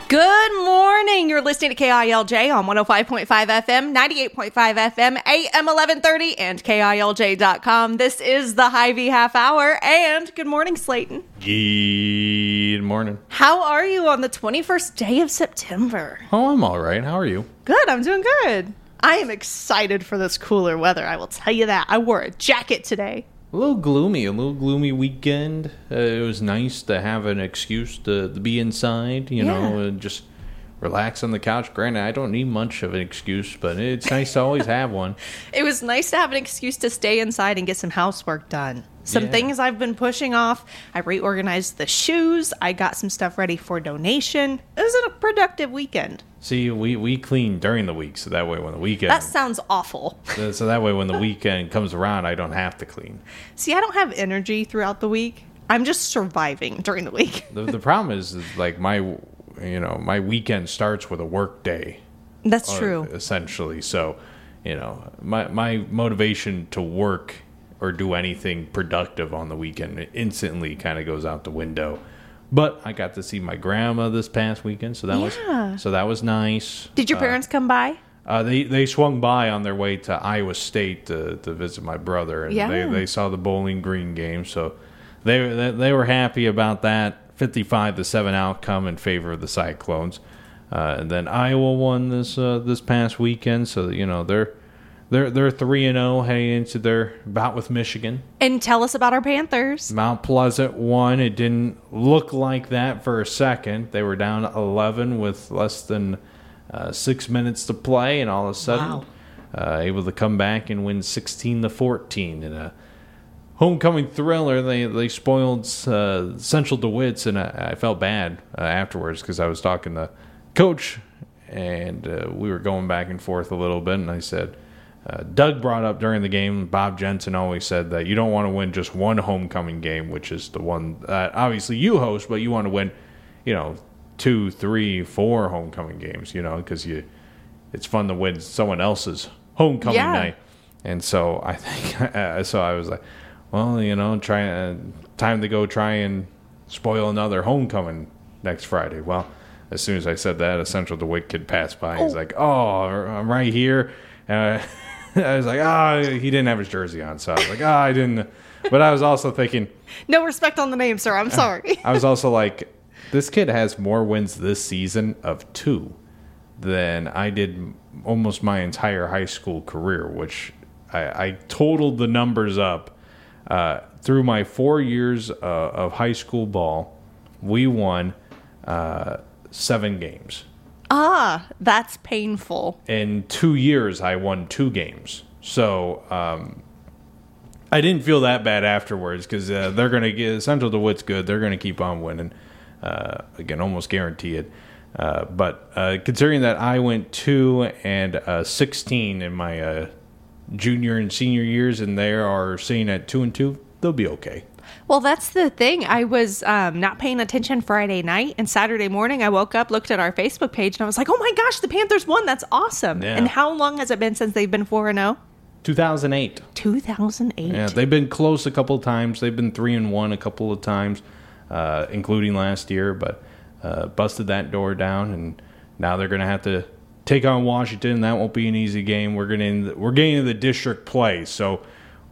Good morning. You're listening to KILJ on 105.5 FM, 98.5 FM, AM 1130, and KILJ.com. This is the Hy-Vee Half Hour, and good morning, Slayton. Good morning. How are you on the 21st day of September? Oh, I'm all right. How are you? Good. I'm doing good. I am excited for this cooler weather. I will tell you that. I wore a jacket today. A little gloomy weekend. It was nice to have an excuse to be inside, you know, and just relax on the couch. Granted, I don't need much of an excuse, but it's nice to always have one. It was nice to have an excuse to stay inside and get some housework done. Some things I've been pushing off. I reorganized the shoes. I got some stuff ready for donation. It was a productive weekend. See, we clean during the week, so that way when the weekend... That sounds awful. So that way when the weekend comes around, I don't have to clean. See, I don't have energy throughout the week. I'm just surviving during the week. The problem is like my weekend starts with a work day. That's true. Essentially. So, my motivation to work or do anything productive on the weekend instantly kind of goes out the window. But I got to see my grandma this past weekend, so that was nice. Did your parents come by? They swung by on their way to Iowa State to visit my brother, and they saw the Bowling Green game, so they were happy about that 55-7 outcome in favor of the Cyclones. And then Iowa won this past weekend, so they're 3-0 heading into their bout with Michigan. And tell us about our Panthers. Mount Pleasant won. It didn't look like that for a second. They were down 11 with less than 6 minutes to play, and all of a sudden able to come back and win 16-14 in a homecoming thriller. They spoiled Central DeWitt's, and I felt bad afterwards because I was talking to Coach, and we were going back and forth a little bit, and I said... Doug brought up during the game, Bob Jensen always said that you don't want to win just one homecoming game, which is the one that obviously you host, but you want to win, 2, 3, 4 homecoming games, because it's fun to win someone else's homecoming night. And so I think, I was like, well, time to go try and spoil another homecoming next Friday. Well, as soon as I said that, a Central DeWitt kid passed by. He's like, oh, I'm right here. I was like, he didn't have his jersey on. So I was like, I didn't. But I was also thinking. No respect on the name, sir. I'm sorry. I was also like, this kid has more wins this season of 2 than I did almost my entire high school career, which I totaled the numbers up. Through my 4 years of high school ball, we won 7 games. That's painful. In 2 years, I won 2 games. So I didn't feel that bad afterwards because they're going to get Central DeWitt's good. They're going to keep on winning. Again, almost guarantee it. But considering that I went 2 and 16 in my junior and senior years, and they are sitting at 2-2, they'll be okay. Well, that's the thing. I was not paying attention Friday night, and Saturday morning I woke up, looked at our Facebook page, and I was like, oh my gosh, the Panthers won. That's awesome. Yeah. And how long has it been since they've been 4-0? 2008. 2008. Yeah, they've been close a couple of times. They've been 3-1 a couple of times, including last year, but busted that door down, and now they're going to have to take on Washington. That won't be an easy game. We're getting into the district play, so,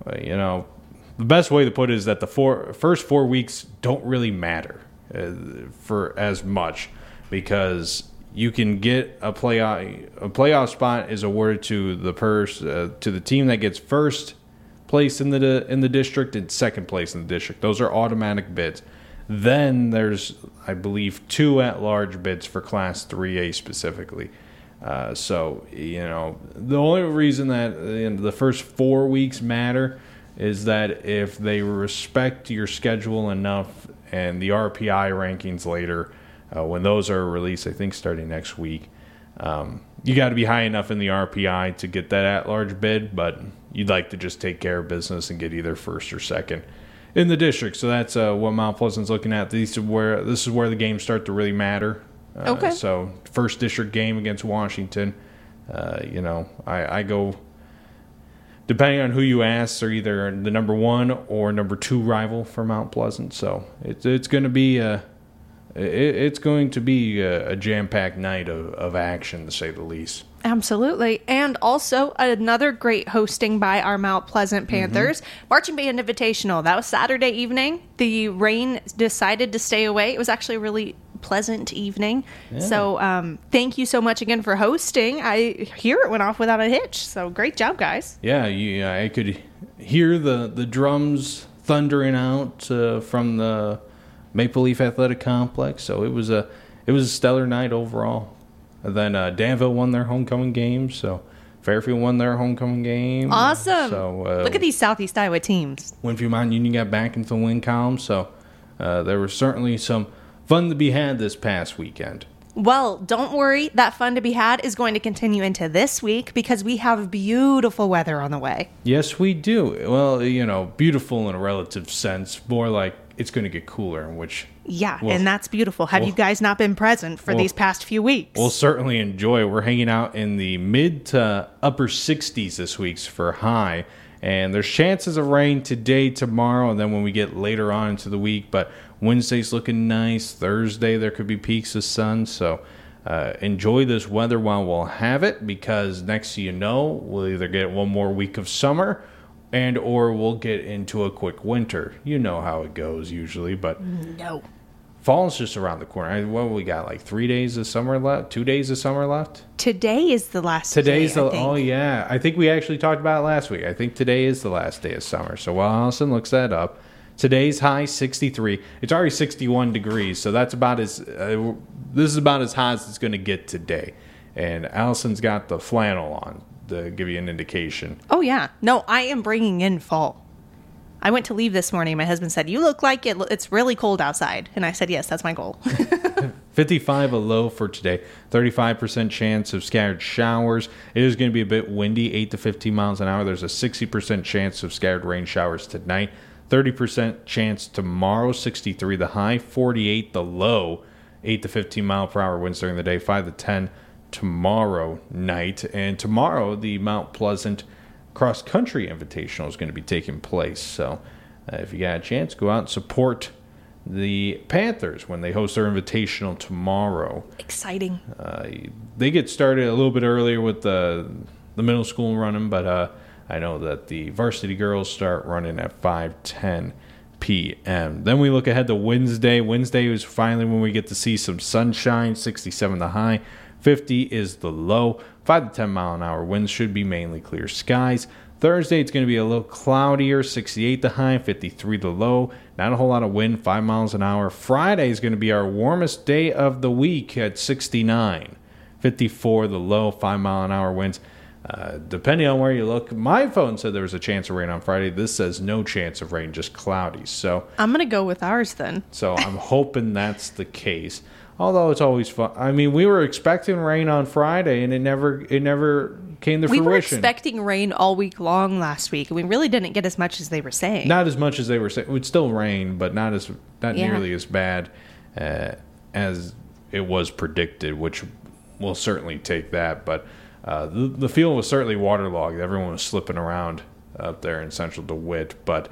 the best way to put it is that the first 4 weeks don't really matter for as much because you can get a playoff spot is awarded to the team that gets first place in the district and second place in the district. Those are automatic bids. Then there's, I believe, 2 at-large bids for Class 3A specifically. So the only reason that the first 4 weeks matter is that if they respect your schedule enough and the RPI rankings later, when those are released, I think starting next week, you got to be high enough in the RPI to get that at-large bid, but you'd like to just take care of business and get either first or second in the district. So that's what Mount Pleasant's looking at. This is where the games start to really matter. Okay. So first district game against Washington, I go... Depending on who you ask, they're either the number 1 or number 2 rival for Mount Pleasant. So it's going to be it's going to be a jam-packed night of action, to say the least. Absolutely. And also another great hosting by our Mount Pleasant Panthers. Marching Band Invitational. That was Saturday evening. The rain decided to stay away. It was actually a really pleasant evening. Yeah. So thank you so much again for hosting. I hear it went off without a hitch. So great job, guys. Yeah, I could hear the drums thundering out from the Maple Leaf Athletic Complex. So it was a stellar night overall. And then Danville won their homecoming game, so Fairfield won their homecoming game. Awesome. So look at these Southeast Iowa teams. Winfield Mountain Union got back into the win column, so there was certainly some fun to be had this past weekend. Well, don't worry. That fun to be had is going to continue into this week because we have beautiful weather on the way. Yes, we do. Well, beautiful in a relative sense, more like it's going to get cooler, in which... Yeah, and that's beautiful. Have you guys not been present for these past few weeks? We'll certainly enjoy it. We're hanging out in the mid to upper 60s this week for high, and there's chances of rain today, tomorrow, and then when we get later on into the week, but Wednesday's looking nice. Thursday, there could be peaks of sun, so enjoy this weather while we'll have it, because next thing you know, we'll either get one more week of summer and or we'll get into a quick winter. You know how it goes usually, but... No. Fall's just around the corner. What we got, like 3 days of summer left? 2 days of summer left? Today is the last Today's day, oh, yeah. I think we actually talked about it last week. I think today is the last day of summer. So while Allison looks that up, today's high 63. It's already 61 degrees, so that's about as this is about as hot as it's going to get today. And Allison's got the flannel on to give you an indication. Oh, yeah. No, I am bringing in fall. I went to leave this morning. My husband said, "You look like it's really cold outside." And I said, "Yes, that's my goal." 55 a low for today. 35% chance of scattered showers. It is going to be a bit windy, 8 to 15 miles an hour. There's a 60% chance of scattered rain showers tonight. 30% chance tomorrow, 63 the high, 48 the low. 8 to 15 mile per hour winds during the day, 5 to 10 tomorrow night. And tomorrow, the Mount Pleasant Cross Country Invitational is going to be taking place. So if you got a chance, go out and support the Panthers when they host their invitational tomorrow. Exciting. They get started a little bit earlier with the middle school running, but I know that the varsity girls start running at 5:10 p.m. Then we look ahead to Wednesday. Wednesday is finally when we get to see some sunshine, 67 the high, 50 is the low. 5 to 10 mile an hour winds, should be mainly clear skies. Thursday, it's going to be a little cloudier, 68 the high, 53 the low. Not a whole lot of wind, 5 miles an hour. Friday is going to be our warmest day of the week at 69. 54 the low, 5 mile an hour winds. Depending on where you look, my phone said there was a chance of rain on Friday. This says no chance of rain, just cloudy. So I'm going to go with ours then. So I'm hoping that's the case. Although it's always fun. I mean, we were expecting rain on Friday, and it never came to fruition. We were expecting rain all week long last week, and we really didn't get as much as they were saying. Not as much as they were saying. It would still rain, but not nearly as bad as it was predicted, which we'll certainly take that. But the field was certainly waterlogged. Everyone was slipping around up there in Central DeWitt. But,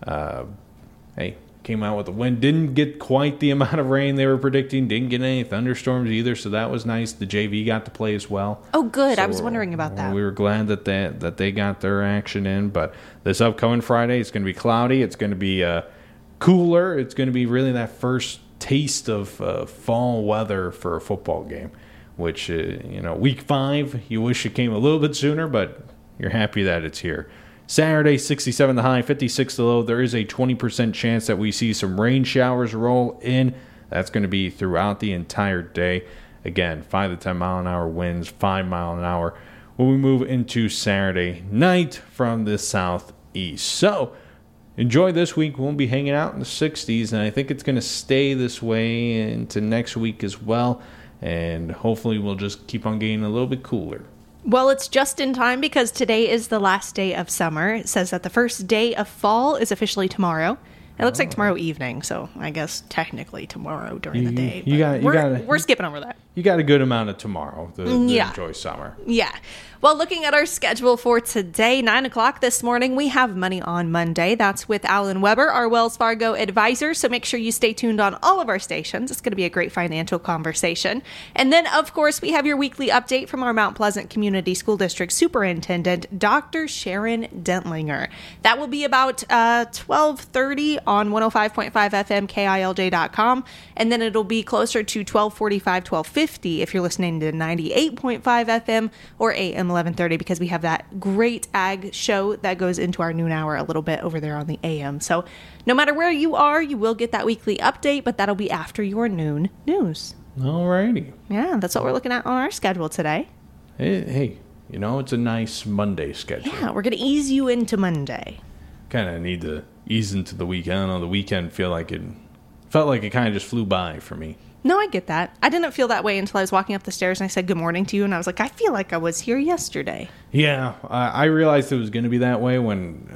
hey, came out with the wind. Didn't get quite the amount of rain they were predicting. Didn't get any thunderstorms either, so that was nice. The JV got to play as well. Oh, good. So I was wondering about that. We were glad that they got their action in. But this upcoming Friday, it's going to be cloudy. It's going to be cooler. It's going to be really that first taste of fall weather for a football game, which, week 5, you wish it came a little bit sooner, but you're happy that it's here. Saturday, 67 the high, 56 the low. There is a 20% chance that we see some rain showers roll in. That's going to be throughout the entire day. Again, 5 to 10 mile an hour winds, 5 mile an hour when we move into Saturday night from the southeast. So enjoy this week. We'll be hanging out in the 60s, and I think it's going to stay this way into next week as well. And hopefully we'll just keep on getting a little bit cooler. Well, it's just in time because today is the last day of summer. It says that the first day of fall is officially tomorrow. It looks like tomorrow evening, so I guess technically tomorrow during the day. We're skipping over that. you got a good amount of tomorrow to Yeah. enjoy summer. Yeah. Well, looking at our schedule for today, 9 o'clock this morning, we have Money on Monday. That's with Alan Weber, our Wells Fargo advisor. So make sure you stay tuned on all of our stations. It's going to be a great financial conversation. And then, of course, we have your weekly update from our Mount Pleasant Community School District Superintendent, Dr. Sharon Dentlinger. That will be about 12:30 on 105.5 FM KILJ.com. And then it'll be closer to 12:45, 12:50 if you're listening to 98.5 FM or AM 11:30, because we have that great ag show that goes into our noon hour a little bit over there on the AM. So no matter where you are, you will get that weekly update, but that'll be after your noon news. Alrighty. Yeah, that's what we're looking at on our schedule today. Hey, it's a nice Monday schedule. Yeah, we're going to ease you into Monday. Kind of need to ease into the weekend. I don't know, the weekend felt like it kind of just flew by for me. No, I get that. I didn't feel that way until I was walking up the stairs and I said good morning to you, and I was like, I feel like I was here yesterday. Yeah, I realized it was going to be that way when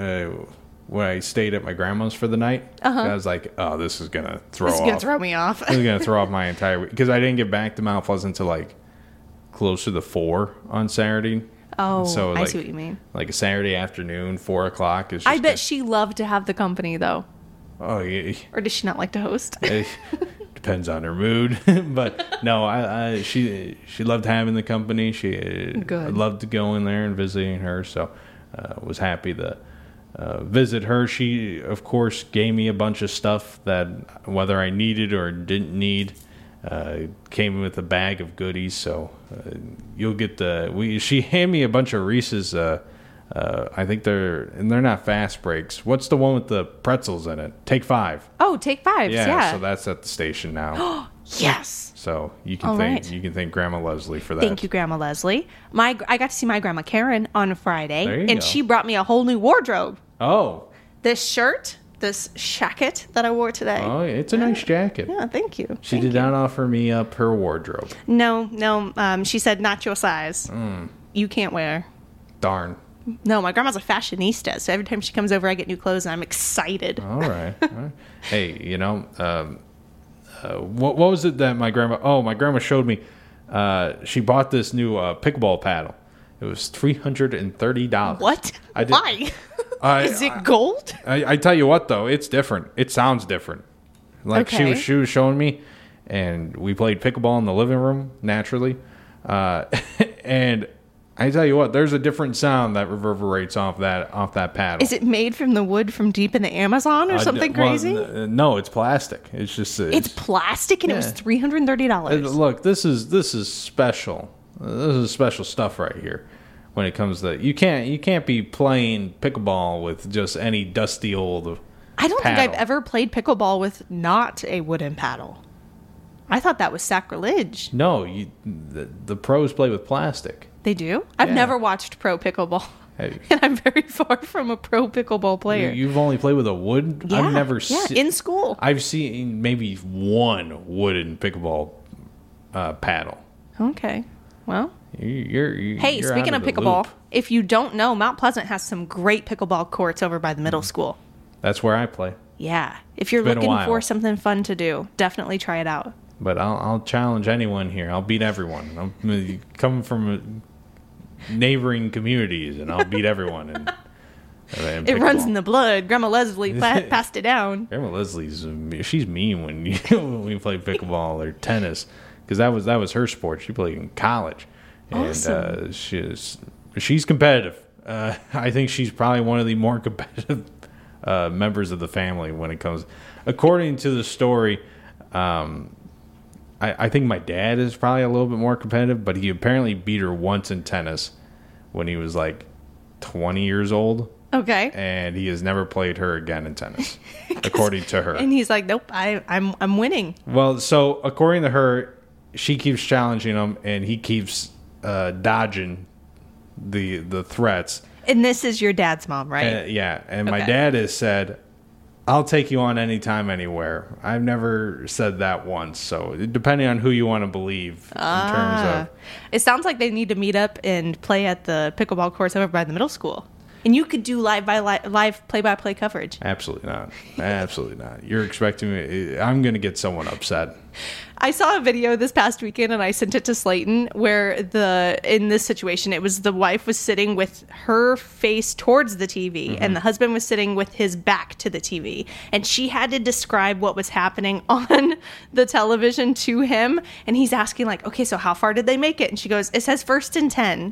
I stayed at my grandma's for the night. I was like, oh, this is going to throw This is going to throw me off. This is going to throw off my entire week. Because I didn't get back to Mount Pleasant until like closer to 4 on Saturday. Oh, so, I see what you mean. Like a Saturday afternoon, 4 o'clock. Is just I bet she loved to have the company, though. Oh, yeah. Or does she not like to host? Depends on her mood. But no, she loved having the company. She loved to go in there and visiting her. So was happy to visit her. She, of course, gave me a bunch of stuff that whether I needed or didn't need. Came with a bag of goodies. So you'll get she handed me a bunch of Reese's. I think they're not fast breaks. What's the one with the pretzels in it? Take 5. Oh, Take 5s, yeah. So that's at the station now. Yes. So you can thank Grandma Leslie for that. Thank you, Grandma Leslie. I got to see my Grandma Karen on Friday, There you and go. she brought me a whole new wardrobe. Oh. This shirt, this jacket that I wore today. Oh, it's a nice jacket. Yeah, thank you. She did not offer me up her wardrobe. No. She said not your size. You can't wear. Darn. No, my grandma's a fashionista, so every time she comes over, I get new clothes, and I'm excited. All right. Hey, what was it that my grandma showed me? She bought this new pickleball paddle. It was $330. What? Why? Is it gold? I tell you what, though, it's different. It sounds different. Like Okay. she was showing me, and we played pickleball in the living room naturally, and I tell you what, there's a different sound that reverberates off that paddle. Is it made from the wood from deep in the Amazon or something crazy? No, it's plastic. It's just It's plastic, and it was $330. Look, this is special. This is special stuff right here. When it comes to you can't be playing pickleball with just any dusty old. I don't paddle. think I've ever played pickleball with not a wooden paddle. I thought that was sacrilege. No, the pros play with plastic. They do? I've Yeah. never watched pro pickleball. Hey. And I'm very far from a pro pickleball player. You've only played with a wood? Yeah, I've never in school. I've seen maybe one wooden pickleball paddle. Okay. Well, You're speaking out of the pickleball, loop. if you don't know, Mount Pleasant has some great pickleball courts over by the middle school. That's where I play. Yeah. If you're It's been a looking while. for something fun to do, definitely try it out. But I'll challenge anyone here. I'll beat everyone. I'm coming from neighboring communities, and I'll beat everyone. It runs in the blood. Grandma Leslie passed it down. Grandma Leslie's she's mean when when we play pickleball or tennis, because that was her sport. She played in college, and Awesome. she's competitive. I think she's probably one of the more competitive members of the family when it comes. According to the story, I think my dad is probably a little bit more competitive, but he apparently beat her once in tennis when he was like 20 years old. Okay. And he has never played her again in tennis, according to her. And he's like, nope, I'm winning. Well, so according to her, she keeps challenging him, and he keeps dodging the threats. And this is your dad's mom, right? Yeah, and my Okay. dad has said, I'll take you on anytime, anywhere. I've never said that once, so depending on who you want to believe in terms of... It sounds like they need to meet up and play at the pickleball courts over by the middle school. And you could do live play-by-play coverage. Absolutely not. Absolutely not. You're expecting me. I'm going to get someone upset. I saw a video this past weekend and I sent it to Slayton where in this situation, it was the wife was sitting with her face towards the TV and the husband was sitting with his back to the TV. And she had to describe what was happening on the television to him. And he's asking like, okay, so how far did they make it? And she goes, it says 1st and 10.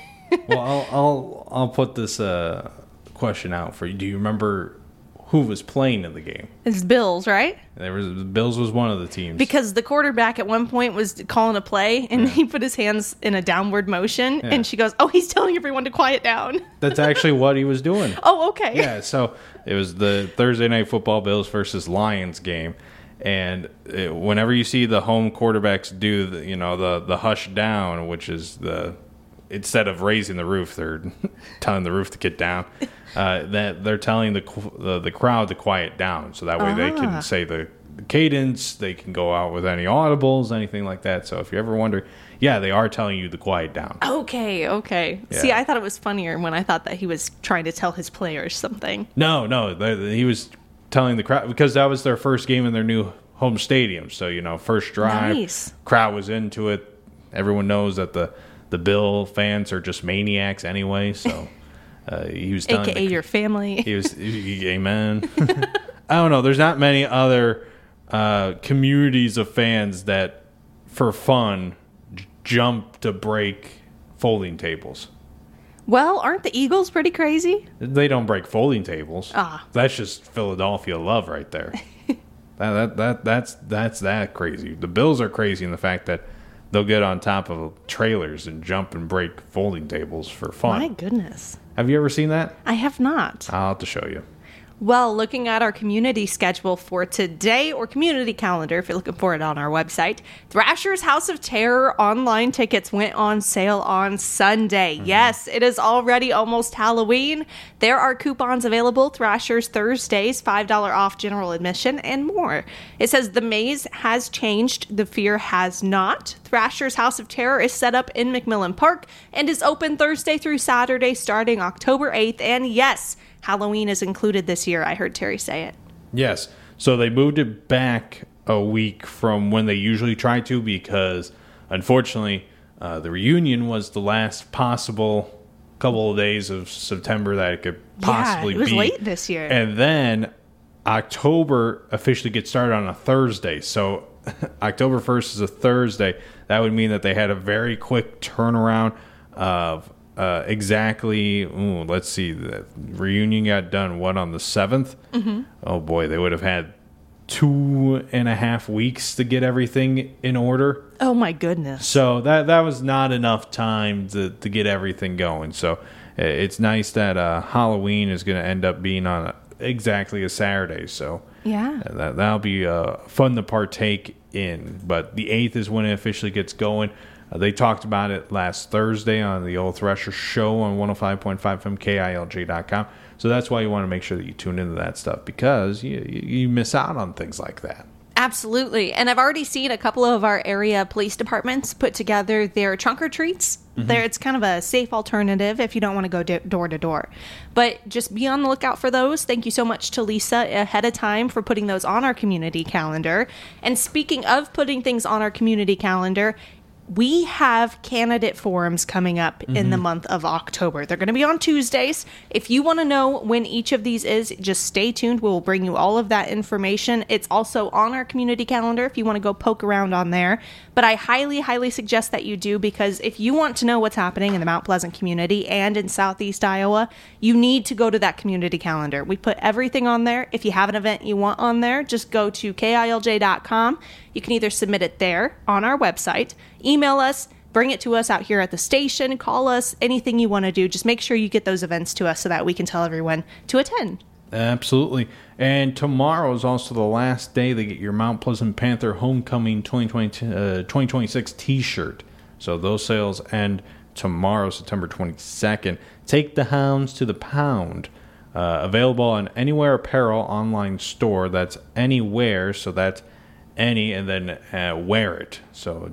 Well, I'll put this question out for you. Do you remember who was playing in the game? It's Bills, right? Bills was one of the teams. Because the quarterback at one point was calling a play, and he put his hands in a downward motion, and she goes, oh, he's telling everyone to quiet down. That's actually what he was doing. Oh, okay. Yeah, so it was the Thursday Night Football Bills versus Lions game, and whenever you see the home quarterbacks do the hush down, which is instead of raising the roof, they're telling the roof to get down. That they're telling the crowd to quiet down, so that way they can say the cadence. They can go out with any audibles, anything like that. So if you ever wonder, yeah, they are telling you to quiet down. Okay. Yeah. See, I thought it was funnier when I thought that he was trying to tell his players something. No, he was telling the crowd because that was their first game in their new home stadium. So first drive, nice. Crowd was into it. Everyone knows that the Bill fans are just maniacs anyway. So. He was telling AKA your family. Amen. I don't know. There's not many other communities of fans that, for fun, jump to break folding tables. Well, aren't the Eagles pretty crazy? They don't break folding tables. That's just Philadelphia love right there. That's that crazy. The Bills are crazy in the fact that they'll get on top of trailers and jump and break folding tables for fun. My goodness. Have you ever seen that? I have not. I'll have to show you. Well, looking at our community schedule for today, or community calendar, if you're looking for it on our website, Thrasher's House of Terror online tickets went on sale on Sunday. Yes, it is already almost Halloween. There are coupons available. Thrasher's Thursdays, $5 off general admission, and more. It says the maze has changed. The fear has not. Thrasher's House of Terror is set up in McMillan Park and is open Thursday through Saturday starting October 8th. And yes, Halloween is included this year. I heard Terry say it. Yes. So they moved it back a week from when they usually try to because, unfortunately, the reunion was the last possible couple of days of September that it could possibly be. It was late this year. And then October officially gets started on a Thursday. So October 1st is a Thursday. That would mean that they had a very quick turnaround of let's see, the reunion got done on the 7th. Oh boy, they would have had 2.5 weeks to get everything in order. Oh my goodness. So that was not enough time to get everything going. So it's nice that Halloween is going to end up being on exactly a Saturday. So yeah, that'll be fun to partake in. But the 8th is when it officially gets going. They talked about it last Thursday on the Old Thresher Show on 105.5 from KILJ.com. So that's why you want to make sure that you tune into that stuff because you miss out on things like that. Absolutely. And I've already seen a couple of our area police departments put together their trunk or treats. It's kind of a safe alternative if you don't want to go door to door. But just be on the lookout for those. Thank you so much to Lisa ahead of time for putting those on our community calendar. And speaking of putting things on our community calendar, we have candidate forums coming up in the month of October. They're going to be on Tuesdays. If you want to know when each of these is, just stay tuned. We will bring you all of that information. It's also on our community calendar if you want to go poke around on there. But I highly, highly suggest that you do because if you want to know what's happening in the Mount Pleasant community and in Southeast Iowa, you need to go to that community calendar. We put everything on there. If you have an event you want on there, just go to KILJ.com. You can either submit it there on our website, email us, bring it to us out here at the station, call us, anything you want to do. Just make sure you get those events to us so that we can tell everyone to attend. Absolutely. And tomorrow is also the last day to get your Mount Pleasant Panther Homecoming 2026 t-shirt. So those sales end tomorrow, September 22nd. Take the Hounds to the Pound. Available on Anywhere Apparel online store. That's Anywhere, so that's any, and then wear it. So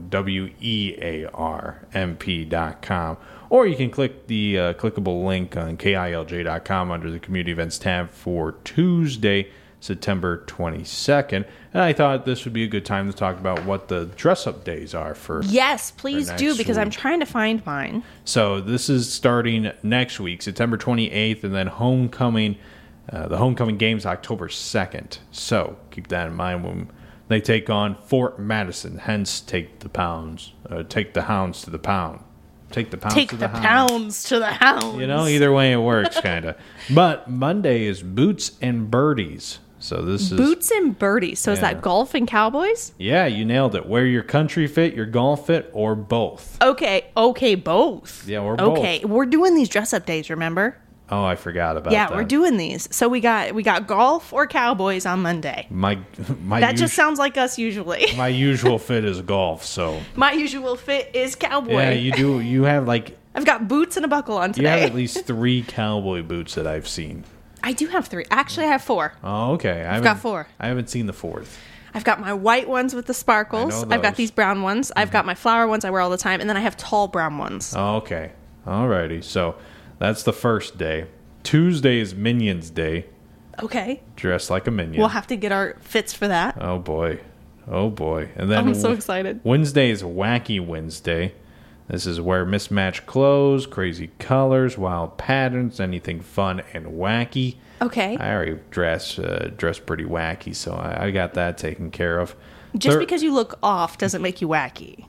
wearmp.com. Or you can click the clickable link on KILJ.com under the Community Events tab for Tuesday, September 22nd. And I thought this would be a good time to talk about what the dress-up days are for. Yes, please for do, next because I'm week. trying to find mine. So this is starting next week, September 28th, and then homecoming. The homecoming games October 2nd. So keep that in mind when they take on Fort Madison. Hence, take the hounds to the pound. Take the pounds Take to the the hound. pounds to the hounds. You know, either way it works, kind of. But Monday is Boots and Birdies. So this is Boots and Birdies. So is Yeah. that golf and cowboys? yeah, you nailed it. Wear your country fit, your golf fit, or both. Okay, both. Yeah, or both. Okay, we're doing these dress-up days, remember? Oh, I forgot about Yeah, that. we're doing these. So we got golf or cowboys on Monday. my That just sounds like us usually. my usual fit is golf. So My usual fit is cowboy. yeah, you do. You have like. I've got boots and a buckle on You have today. at least 3 cowboy boots that I've seen. I do have 3. Actually, I have 4. Oh, okay. I've got 4. I haven't seen the 4th. I've got my white ones with the sparkles. I know I've got those. Mm-hmm. these brown ones. I've got my flower ones I wear all the time. And then I have tall brown ones. Oh, okay. Alrighty. So that's the first day. Tuesday is Minions Day. Okay. Dress like a minion. We'll have to get our fits for that. Oh boy. Oh boy. And then I'm so excited. Wednesday is Wacky Wednesday. This is where mismatched clothes, crazy colors, wild patterns, anything fun and wacky. Okay. I already dress pretty wacky, so I got that taken care of. Just because you look off doesn't make you wacky.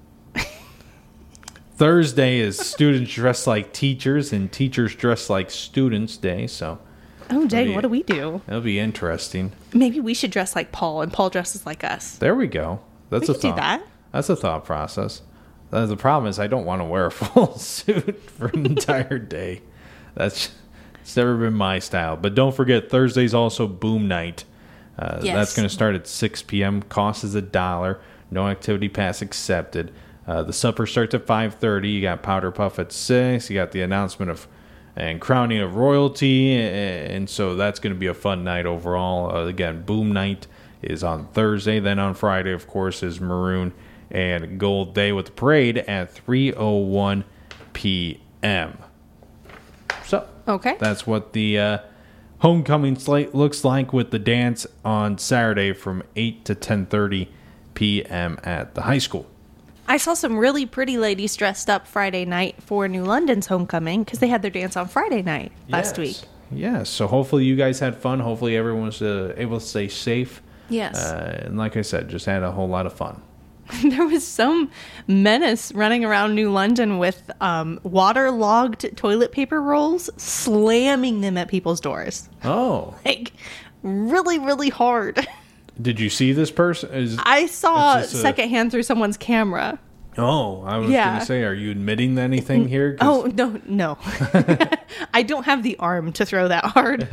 Thursday is Students Dress Like Teachers and Teachers Dress Like Students Day, so Oh, dang, Maybe- what do we do? it'll be interesting. Maybe we should dress like Paul, and Paul dresses like us. There we go. That's We a could do thought. that. That's a thought process. The problem is I don't want to wear a full suit for an entire day. It's never been my style. But don't forget, Thursday's also Boom Night. Yes. That's going to start at 6 p.m. Cost is $1. No activity pass accepted. The supper starts at 5:30. You got Powder Puff at 6. You got the announcement of and crowning of royalty. And so that's going to be a fun night overall. Again, Boom Night is on Thursday. Then on Friday, of course, is Maroon and Gold Day with the parade at 3:01 p.m. So Okay. that's what the homecoming slate looks like with the dance on Saturday from 8 to 10:30 p.m. at the high school. I saw some really pretty ladies dressed up Friday night for New London's homecoming because they had their dance on Friday night last week. Yes. So hopefully you guys had fun. Hopefully everyone was able to stay safe. Yes. And like I said, just had a whole lot of fun. There was some menace running around New London with waterlogged toilet paper rolls, slamming them at people's doors. Oh, Like, really, really hard. did you see this person? I saw It's just a- secondhand through someone's camera. Oh, I was Yeah. going to say, are you admitting anything here? 'Cause- Oh, no. I don't have the arm to throw that hard.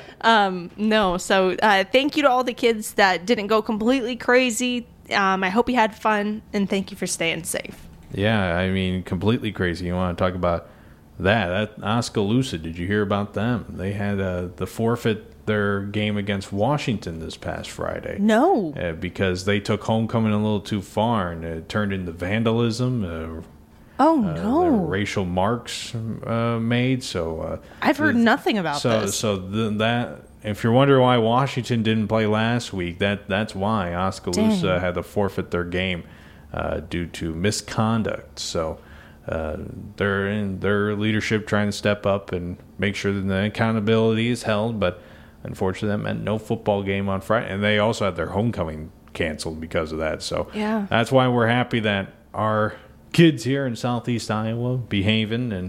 No. So thank you to all the kids that didn't go completely crazy. I hope you had fun, and thank you for staying safe. Yeah, I mean, completely crazy. You want to talk about that Oskaloosa, did you hear about them? They had the forfeit their game against Washington this past Friday. No. Because they took homecoming a little too far, and it turned into vandalism. Oh, There no. were racial marks made. So I've heard nothing about this. that if you're wondering why Washington didn't play last week, that's why Oskaloosa Dang. had to forfeit their game due to misconduct. So they're in their leadership trying to step up and make sure that the accountability is held. But unfortunately, that meant no football game on Friday, and they also had their homecoming canceled because of that. So Yeah. that's why we're happy that our kids here in Southeast Iowa behaving and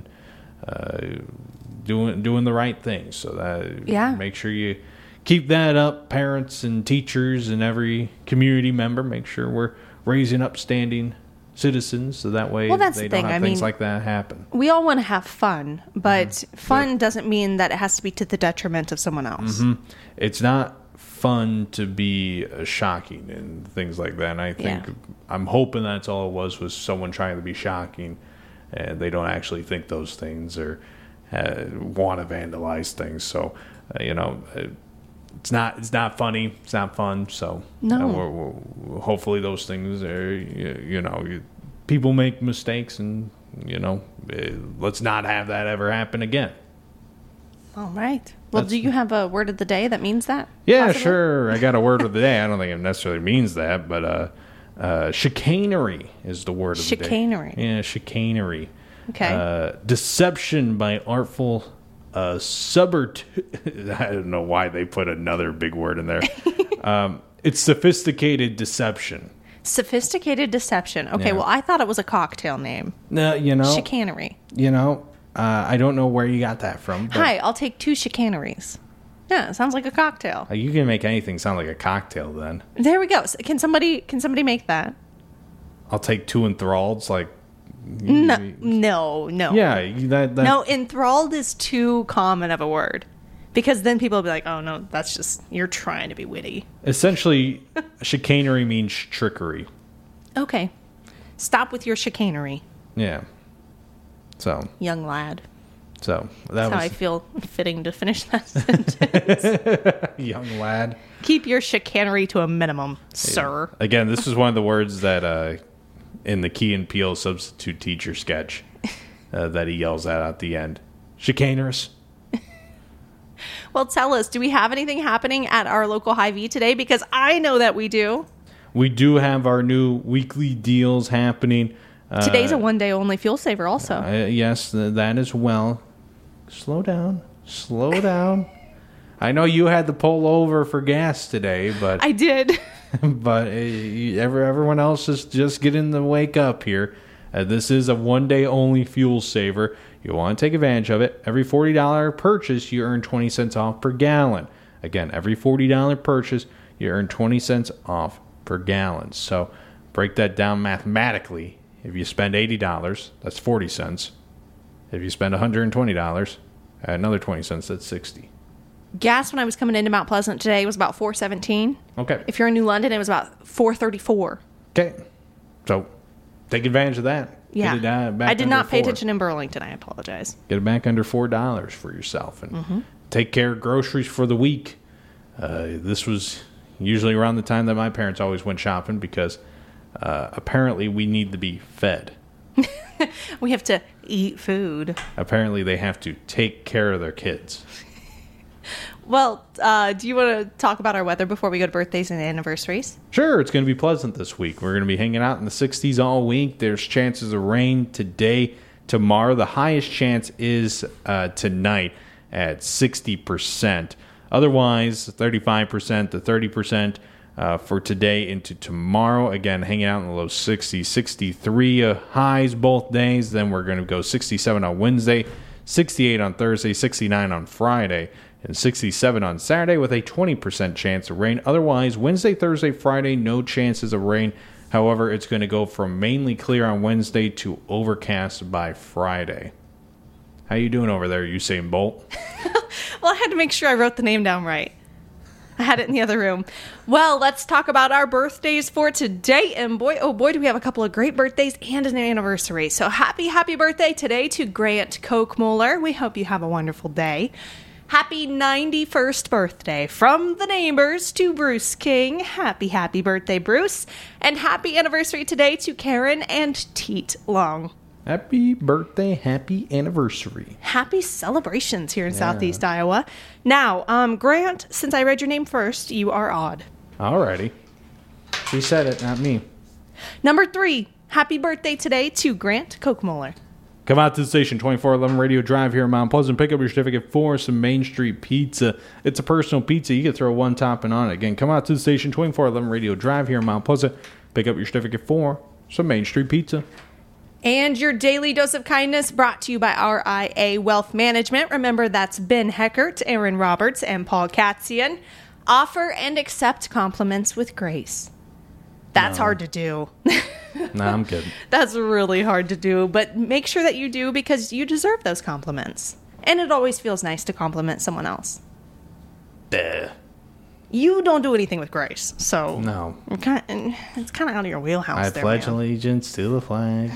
doing the right thing. So that make sure you keep that up, parents and teachers and every community member. Make sure we're raising upstanding citizens, so that way Well, that's they the don't thing. have I things mean, like that happen. We all want to have fun, but Mm-hmm. fun doesn't mean that it has to be to the detriment of someone else. It's not fun to be shocking and things like that. And I think Yeah. I'm hoping that's all it was someone trying to be shocking, and they don't actually think those things or want to vandalize things. So it's not funny. It's not fun. So No. hopefully those things are, people make mistakes, and let's not have that ever happen again. All right. Well, do you have a word of the day that means that? Yeah, possibly? sure. I got a word of the day. I don't think it necessarily means that, but chicanery is the word of the day. Chicanery. Yeah, chicanery. Okay. Deception by artful I don't know why they put another big word in there. It's sophisticated deception. Sophisticated deception. Okay, Yeah. well, I thought it was a cocktail name. No, Chicanery. I don't know where you got that from. But Hi, I'll take 2 chicaneries. Yeah, it sounds like a cocktail. You can make anything sound like a cocktail then. There we go. So can somebody make that? I'll take 2 enthralleds, like... No. Yeah, that No, enthralled is too common of a word. Because then people will be like, oh, no, that's just, you're trying to be witty. Essentially, chicanery means trickery. Okay. Stop with your chicanery, Yeah. So young lad. that That's how I was feel fitting to finish that sentence. young lad. Keep your chicanery to a minimum, sir. Again, this is one of the words that in the Key and Peele substitute teacher sketch that he yells at the end. Chicanerous. Well, tell us, do we have anything happening at our local Hy-Vee today? Because I know that we do. We do have our new weekly deals happening. Today's a one-day only fuel saver also. Yes, that as well. Slow down. I know you had to pull over for gas today, but I did. but everyone else is just getting the wake up here. This is a one-day only fuel saver. You want to take advantage of it. Every $40 purchase, you earn 20 cents off per gallon. Again, every $40 purchase, you earn 20 cents off per gallon. So break that down mathematically. If you spend $80, that's 40 cents. If you spend $120, another 20 cents, that's 60. Gas when I was coming into Mount Pleasant today was about $4.17. Okay. If you're in New London, it was about $4.34. Okay. So take advantage of that. Yeah. Get it, back I did under not pay $4. attention in Burlington. I apologize. Get it back under $4 for yourself, and take care of groceries for the week. This was usually around the time that my parents always went shopping because apparently we need to be fed. We have to eat food. Apparently they have to take care of their kids. Well, do you want to talk about our weather before we go to birthdays and anniversaries? Sure, it's going to be pleasant this week. We're going to be hanging out in the 60s all week. There's chances of rain today, tomorrow. The highest chance is tonight at 60%. Otherwise, 35% to 30% for today into tomorrow. Again, hanging out in the low 60s, 63 highs both days. Then we're going to go 67 on Wednesday, 68 on Thursday, 69 on Friday, and 67 on Saturday with a 20% chance of rain. Otherwise, Wednesday, Thursday, Friday, no chances of rain. However, it's going to go from mainly clear on Wednesday to overcast by Friday. How you doing over there, Usain Bolt? Well, I had to make sure I wrote the name down right. I had it in the other room. Well, let's talk about our birthdays for today. And boy, oh boy, do we have a couple of great birthdays and an anniversary. So happy birthday today to Grant Kochmuller. We hope you have a wonderful day. Happy 91st birthday from the neighbors to Bruce King. Happy birthday, Bruce. And happy anniversary today to Karen and Teet Long. Happy birthday, happy anniversary. Happy celebrations here in Southeast Iowa. Now, Grant, since I read your name first, you are odd. Alrighty. She said it, not me. Number 3, happy birthday today to Grant Kochmuller. Come out to the station, 2411 Radio Drive here in Mount Pleasant. Pick up your certificate for some Main Street pizza. It's a personal pizza. You can throw one topping on it. Again, come out to the station, 2411 Radio Drive here in Mount Pleasant. Pick up your certificate for some Main Street pizza. And your daily dose of kindness brought to you by RIA Wealth Management. Remember, that's Ben Heckert, Aaron Roberts, and Paul Katzian. Offer and accept compliments with grace. That's hard to do. Nah, I'm kidding. That's really hard to do, but make sure that you do because you deserve those compliments. And it always feels nice to compliment someone else. Duh. You don't do anything with grace, so No. it's kind of out of your wheelhouse. I there, pledge man. allegiance to the flag.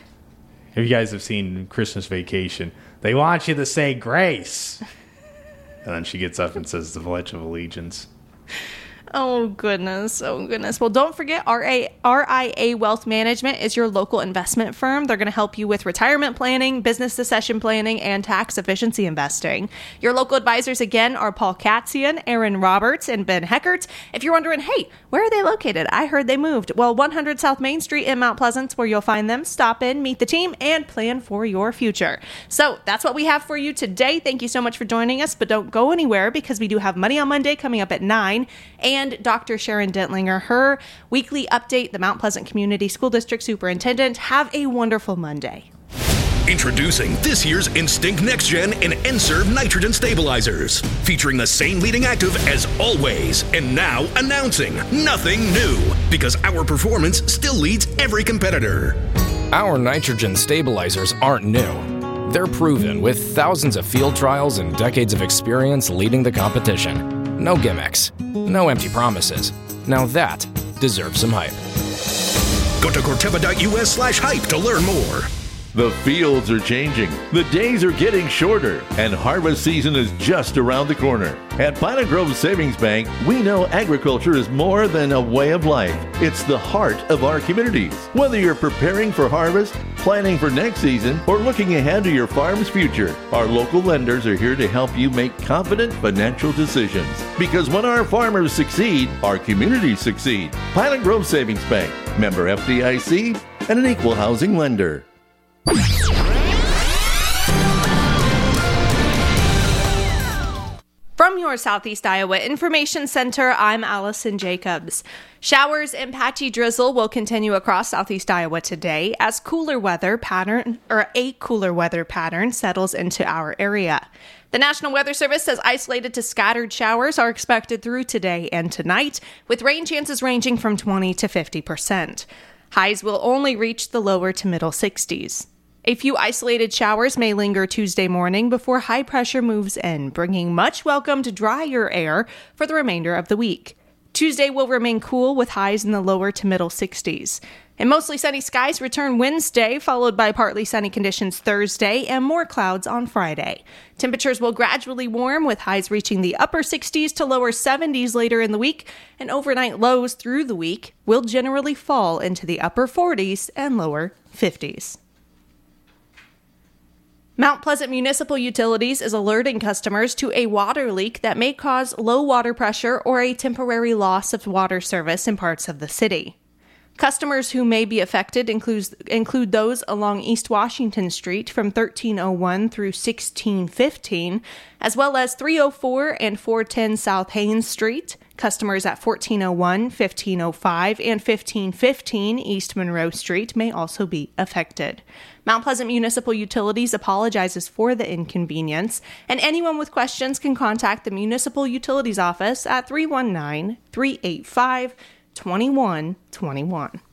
If you guys have seen Christmas Vacation, they want you to say grace. And then she gets up and says the Pledge of Allegiance. Oh, goodness. Oh, goodness. Well, don't forget RIA Wealth Management is your local investment firm. They're going to help you with retirement planning, business succession planning, and tax efficiency investing. Your local advisors, again, are Paul Katzian, Aaron Roberts, and Ben Heckert. If you're wondering, hey, where are they located? I heard they moved. Well, 100 South Main Street in Mount Pleasant's where you'll find them. Stop in, meet the team, and plan for your future. So that's what we have for you today. Thank you so much for joining us, but don't go anywhere because we do have Money on Monday coming up at 9, and Dr. Sharon Dentlinger, her weekly update, the Mount Pleasant Community School District Superintendent. Have a wonderful Monday. Introducing this year's Instinct Next Gen and N-Serve nitrogen stabilizers, featuring the same leading active as always, and now announcing nothing new, because our performance still leads every competitor. Our nitrogen stabilizers aren't new. They're proven with thousands of field trials and decades of experience leading the competition. No gimmicks, no empty promises. Now that deserves some hype. Go to Corteva.us/hype to learn more. The fields are changing, the days are getting shorter, and harvest season is just around the corner. At Pine Grove Savings Bank, we know agriculture is more than a way of life. It's the heart of our communities. Whether you're preparing for harvest, planning for next season, or looking ahead to your farm's future, our local lenders are here to help you make confident financial decisions. Because when our farmers succeed, our communities succeed. Pine Grove Savings Bank, member FDIC, and an equal housing lender. From your Southeast Iowa Information Center, I'm Allison Jacobs. Showers and patchy drizzle will continue across Southeast Iowa today as a cooler weather pattern settles into our area. The National Weather Service says isolated to scattered showers are expected through today and tonight, with rain chances ranging from 20 to 50%. Highs will only reach the lower to middle 60s. A few isolated showers may linger Tuesday morning before high pressure moves in, bringing much welcomed drier air for the remainder of the week. Tuesday will remain cool with highs in the lower to middle 60s. And mostly sunny skies return Wednesday, followed by partly sunny conditions Thursday and more clouds on Friday. Temperatures will gradually warm with highs reaching the upper 60s to lower 70s later in the week, and overnight lows through the week will generally fall into the upper 40s and lower 50s. Mount Pleasant Municipal Utilities is alerting customers to a water leak that may cause low water pressure or a temporary loss of water service in parts of the city. Customers who may be affected include those along East Washington Street from 1301 through 1615, as well as 304 and 410 South Haynes Street. Customers at 1401, 1505, and 1515 East Monroe Street may also be affected. Mount Pleasant Municipal Utilities apologizes for the inconvenience, and anyone with questions can contact the Municipal Utilities Office at 319-385-2121.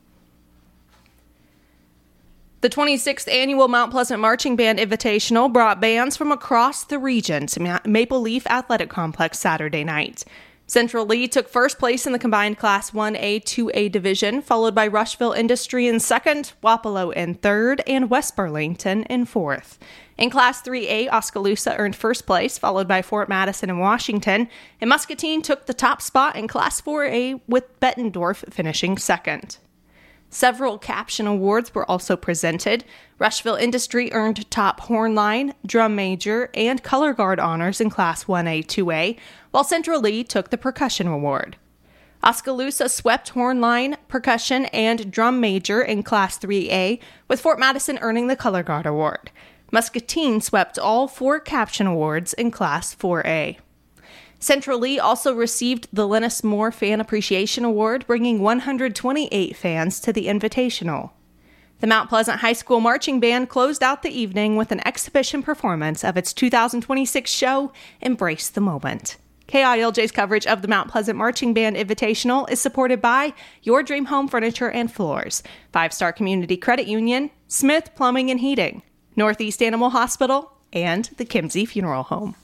The 26th Annual Mount Pleasant Marching Band Invitational brought bands from across the region to Maple Leaf Athletic Complex Saturday night. Central Lee took first place in the combined Class 1A, 2A division, followed by Rushville Industry in second, Wapello in third, and West Burlington in fourth. In Class 3A, Oskaloosa earned first place, followed by Fort Madison and Washington, and Muscatine took the top spot in Class 4A, with Bettendorf finishing second. Several caption awards were also presented. Rushville Industry earned top horn line, drum major, and color guard honors in Class 1A, 2A, while Central Lee took the percussion award. Oskaloosa swept horn line, percussion, and drum major in Class 3A, with Fort Madison earning the color guard award. Muscatine swept all 4 caption awards in Class 4A. Central Lee also received the Lennis Moore Fan Appreciation Award, bringing 128 fans to the Invitational. The Mount Pleasant High School Marching Band closed out the evening with an exhibition performance of its 2026 show, Embrace the Moment. KILJ's coverage of the Mount Pleasant Marching Band Invitational is supported by Your Dream Home Furniture and Floors, 5-Star Community Credit Union, Smith Plumbing and Heating, Northeast Animal Hospital, and the Kimsey Funeral Home.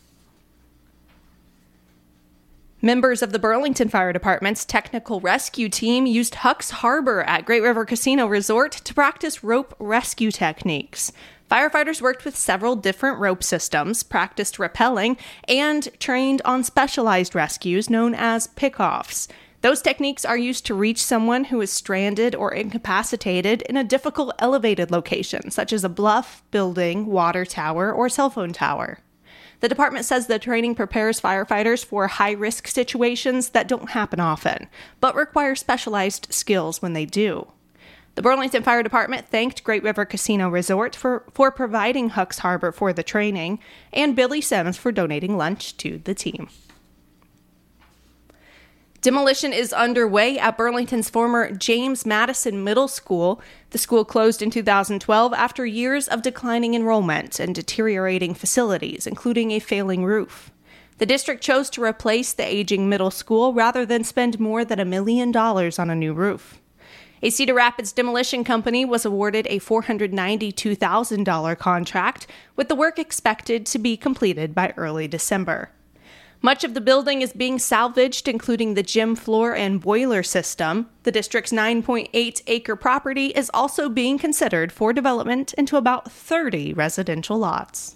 Members of the Burlington Fire Department's technical rescue team used Huck's Harbor at Great River Casino Resort to practice rope rescue techniques. Firefighters worked with several different rope systems, practiced rappelling, and trained on specialized rescues known as pick-offs. Those techniques are used to reach someone who is stranded or incapacitated in a difficult elevated location, such as a bluff, building, water tower, or cell phone tower. The department says the training prepares firefighters for high-risk situations that don't happen often, but require specialized skills when they do. The Burlington Fire Department thanked Great River Casino Resort for providing Hucks Harbor for the training, and Billy Sims for donating lunch to the team. Demolition is underway at Burlington's former James Madison Middle School. The school closed in 2012 after years of declining enrollment and deteriorating facilities, including a failing roof. The district chose to replace the aging middle school rather than spend more than $1 million on a new roof. A Cedar Rapids demolition company was awarded a $492,000 contract, with the work expected to be completed by early December. Much of the building is being salvaged, including the gym floor and boiler system. The district's 9.8-acre property is also being considered for development into about 30 residential lots.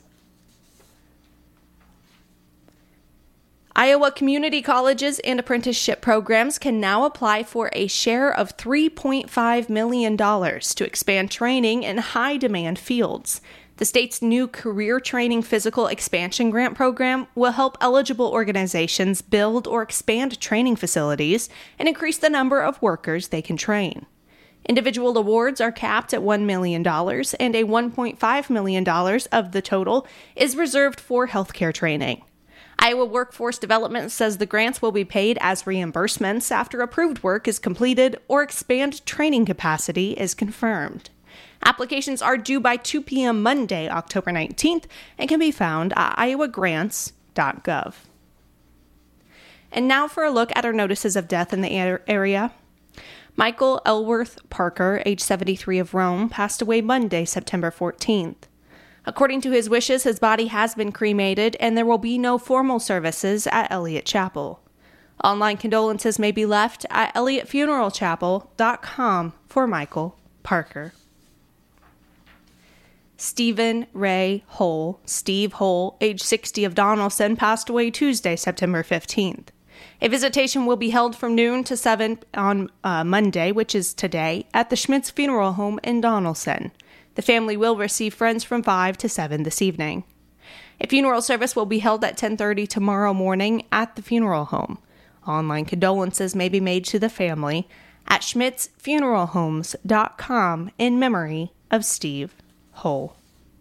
Iowa community colleges and apprenticeship programs can now apply for a share of $3.5 million to expand training in high-demand fields. The state's new Career Training Physical Expansion Grant program will help eligible organizations build or expand training facilities and increase the number of workers they can train. Individual awards are capped at $1 million, and a $1.5 million of the total is reserved for healthcare training. Iowa Workforce Development says the grants will be paid as reimbursements after approved work is completed or expand training capacity is confirmed. Applications are due by 2 p.m. Monday, October 19th, and can be found at iowagrants.gov. And now for a look at our notices of death in the area. Michael Elworth Parker, age 73 of Rome, passed away Monday, September 14th. According to his wishes, his body has been cremated, and there will be no formal services at Elliott Chapel. Online condolences may be left at elliottfuneralchapel.com for Michael Parker. Stephen Ray Hull, Steve Hull, age 60 of Donaldson, passed away Tuesday, September 15th. A visitation will be held from noon to 7 on Monday, which is today, at the Schmitz Funeral Home in Donaldson. The family will receive friends from 5 to 7 this evening. A funeral service will be held at 10:30 tomorrow morning at the funeral home. Online condolences may be made to the family at schmitzfuneralhomes.com in memory of Steve Hull.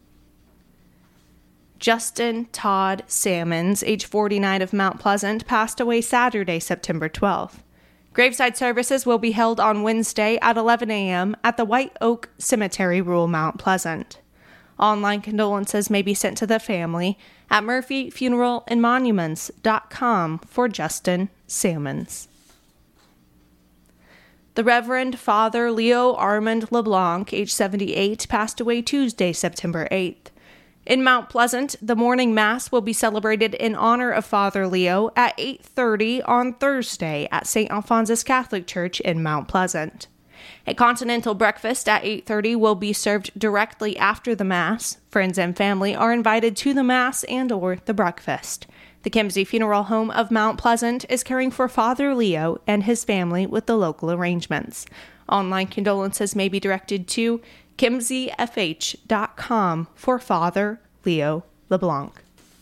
Justin Todd Salmons, age 49 of Mount Pleasant, passed away Saturday, September 12th. Graveside services will be held on Wednesday at 11 a.m. at the White Oak Cemetery, rural Mount Pleasant. Online condolences may be sent to the family at murphyfunerallandmonuments.com for Justin Salmons. The Reverend Father Leo Armand LeBlanc, age 78, passed away Tuesday, September 8th. In Mount Pleasant, the morning Mass will be celebrated in honor of Father Leo at 8:30 on Thursday at St. Alphonsus Catholic Church in Mount Pleasant. A continental breakfast at 8:30 will be served directly after the Mass. Friends and family are invited to the Mass and/or the breakfast. The Kimsey Funeral Home of Mount Pleasant is caring for Father Leo and his family with the local arrangements. Online condolences may be directed to kimseyfh.com for Father Leo LeBlanc.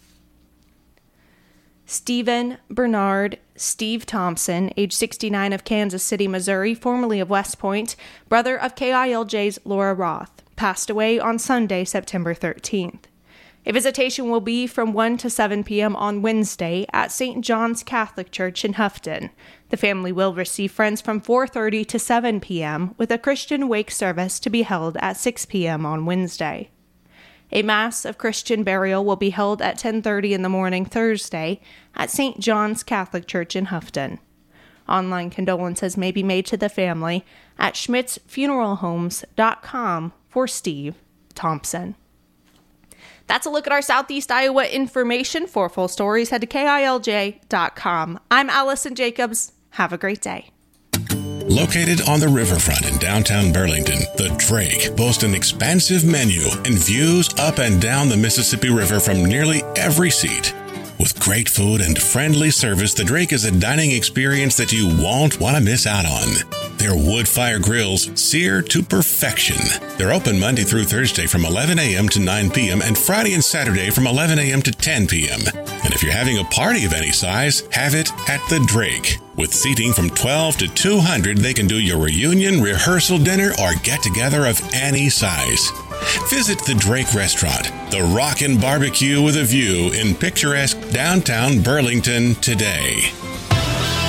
Stephen Bernard Steve Thompson, age 69 of Kansas City, Missouri, formerly of West Point, brother of KILJ's Laura Roth, passed away on Sunday, September 13th. A visitation will be from 1 to 7 p.m. on Wednesday at St. John's Catholic Church in Houghton. The family will receive friends from 4:30 to 7 p.m. with a Christian wake service to be held at 6 p.m. on Wednesday. A Mass of Christian burial will be held at 10:30 in the morning Thursday at St. John's Catholic Church in Houghton. Online condolences may be made to the family at schmitzfuneralhomes.com for Steve Thompson. That's a look at our Southeast Iowa information. For full stories, head to KILJ.com. I'm Allison Jacobs. Have a great day. Located on the riverfront in downtown Burlington, the Drake boasts an expansive menu and views up and down the Mississippi River from nearly every seat. With great food and friendly service, the Drake is a dining experience that you won't want to miss out on. Their wood-fire grills sear to perfection. They're open Monday through Thursday from 11 a.m. to 9 p.m. and Friday and Saturday from 11 a.m. to 10 p.m. And if you're having a party of any size, have it at the Drake. With seating from 12 to 200, they can do your reunion, rehearsal dinner, or get-together of any size. Visit the Drake Restaurant, the Rockin' Barbecue with a View in picturesque downtown Burlington today.